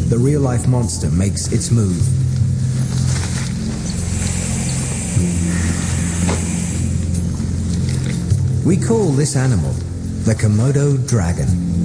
the real-life monster makes its move. We call this animal the Komodo dragon.